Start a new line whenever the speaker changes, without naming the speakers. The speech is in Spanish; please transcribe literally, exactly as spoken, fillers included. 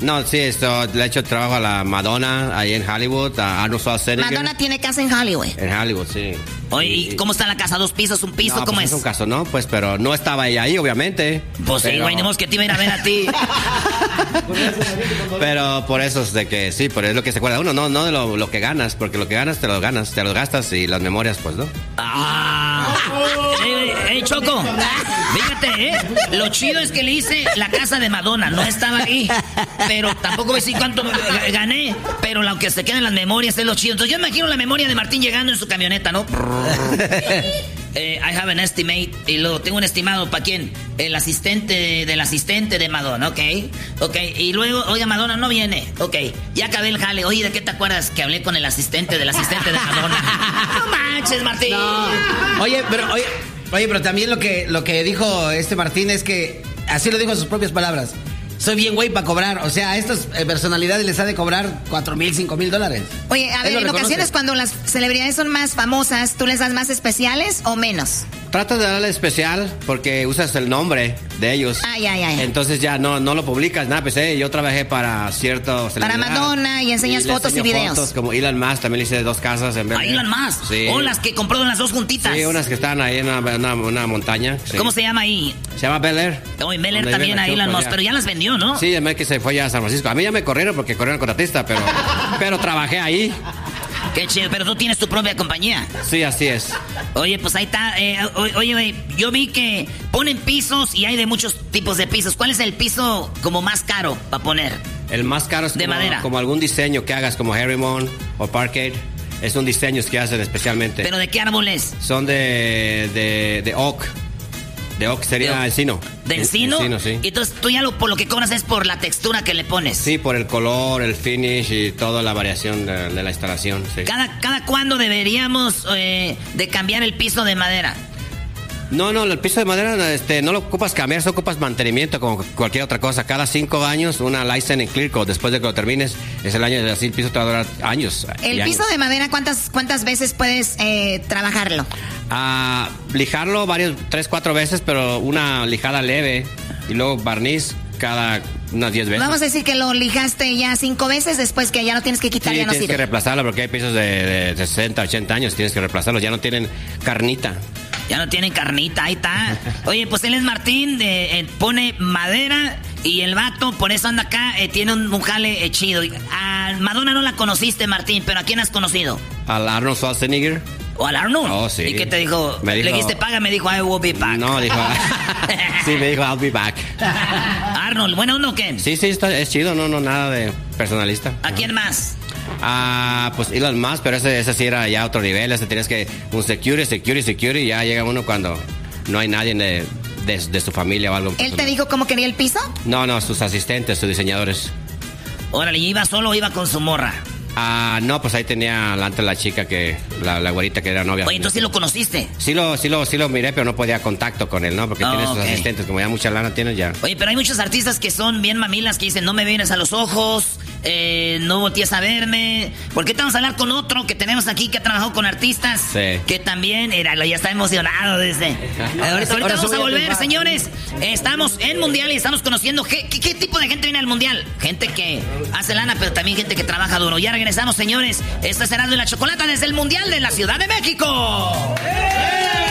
No, sí, esto, le he hecho trabajo a la Madonna ahí en Hollywood, a Arnold Schwarzenegger.
Madonna tiene casa en Hollywood.
En Hollywood, sí.
Oye, ¿y cómo está la casa? ¿Dos pisos, un piso?
No,
¿Cómo
pues
es?
es un caso, ¿no? Pues, pero no estaba ella ahí, obviamente.
Pues
pero...
sí, güey, tenemos que te iba a ir a ver a ti.
Pero por eso es de que, sí, por eso es lo que se acuerda uno, no, no de lo, lo que ganas, porque lo que ganas te lo ganas, te lo gastas y las memorias, pues, ¿no?
¡Ah! ¡Ey, ey, Choco! Fíjate, ¿eh? Lo chido es que le hice la casa de Madonna, no estaba ahí, pero tampoco voy a decir cuánto gané, pero lo que se queda en las memorias es lo chido. Entonces yo me imagino la memoria de Martín llegando en su camioneta, ¿no? eh, I have an estimate, y luego tengo un estimado, ¿para quién? El asistente del asistente de Madonna, ¿ok? Ok, y luego, oiga, Madonna no viene, ok, ya acabé el jale. Oye, ¿de qué te acuerdas que hablé con el asistente del asistente de Madonna? No manches, Martín.
No. Oye, pero, oye, oye, pero también lo que, lo que dijo este Martín es que, así lo dijo en sus propias palabras, soy bien güey para cobrar. O sea, a estas eh, personalidades les ha de cobrar cuatro mil, cinco mil dólares.
Oye, a ver, en
reconoce.
ocasiones cuando las celebridades son más famosas, ¿tú les das más especiales o menos?
Tratas de darle especial porque usas el nombre de ellos.
Ay, ay, ay.
Entonces ya no, no lo publicas, nada, pues eh, yo trabajé para cierto
Para Madonna y enseñas
y le
fotos y
enseño
videos.
Fotos, como Elon Musk, también le hice dos casas en vez
¿A
de...
Elon Musk?
Sí.
O las que compró las dos juntitas.
Sí, unas que están ahí en una, una, una montaña. Sí.
¿Cómo se llama ahí?
Se llama Bel Air.
Oye, Bel Air también a Elon Musk, pero ya las vendió, ¿no?
Sí, además que se fue ya a San Francisco. A mí ya me corrieron porque corrieron contratista, pero, pero trabajé ahí.
Qué chido, pero tú tienes tu propia compañía.
Sí, así es.
Oye, pues ahí está. Eh, oye, oye, yo vi que ponen pisos y hay de muchos tipos de pisos. ¿Cuál es el piso como más caro para poner?
El más caro es
de
como,
madera.
Como algún diseño que hagas, como Herrimon o Parkade. Es un diseño que hacen especialmente.
¿Pero de qué árboles?
Son de, de, de oak. De oak sería
de,
encino.
¿De encino?
Encino, sí.
Y entonces tú ya lo, por lo que cobras es por la textura que le pones.
Sí, por el color, el finish y toda la variación de, de la instalación. Sí.
¿Cada, cada cuándo deberíamos eh, de cambiar el piso de madera?
No, no, el piso de madera este, no lo ocupas cambiar, solo ocupas mantenimiento como cualquier otra cosa. Cada cinco años una license en clear coat. Después de que lo termines, es el año, así el piso te va a durar años.
¿El piso
años.
de madera cuántas, cuántas veces puedes eh, trabajarlo?
A lijarlo varios, tres, cuatro veces, pero una lijada leve y luego barniz cada unas diez veces.
Vamos a decir que lo lijaste ya cinco veces, después que ya no tienes que quitar,
sí,
ya no
tienes
sirve.
que reemplazarlo porque hay pisos de, de sesenta, ochenta años, tienes que reemplazarlos, ya no tienen carnita.
Ya no tienen carnita, ahí está. Oye, pues él es Martín, de, eh, pone madera y el vato, por eso anda acá, eh, tiene un, un jale eh, chido. A Madonna no la conociste, Martín, pero ¿a quién has conocido?
Al Arnold Schwarzenegger.
¿O al Arnold?
Oh, sí.
¿Y qué te dijo?
Me dijo...
¿Le dijiste paga? Me dijo, I will be back.
No, dijo... sí, me dijo, I'll be back.
Arnold, ¿bueno uno o qué?
Sí, sí, está, es chido, no, no, nada de personalista.
¿A
no.
quién más?
Ah, pues Elon Musk, pero ese, ese sí era ya otro nivel, ese tenías que... Un security, security, security, y ya llega uno cuando no hay nadie de, de, de su familia o algo.
¿Él te dijo cómo quería el piso?
No, no, sus asistentes, sus diseñadores.
Órale, ¿y iba solo o iba con su morra?
Ah, no, pues ahí tenía antes la chica que, la, la güerita que era novia.
Oye, entonces sí lo conociste.
Sí lo, sí lo, sí lo miré, pero no podía contacto con él, ¿no? Porque
Oh,
tiene sus
okay.
asistentes, como ya mucha lana tiene ya.
Oye, pero hay muchos artistas que son bien mamilas, que dicen, no me vienes a los ojos, eh, no voltees a verme. ¿Por qué te vamos a hablar con otro que tenemos aquí que ha trabajado con artistas?
Sí.
Que también, era, ya está emocionado desde... ahorita ahorita vamos a volver, señores. Estamos en Mundial y estamos conociendo qué, qué, qué tipo de gente viene al Mundial. Gente que hace lana, pero también gente que trabaja duro. Ya regresamos, señores. Esto es Erasmo y la Chocolata desde el Mundial de la Ciudad de México. ¡Eh!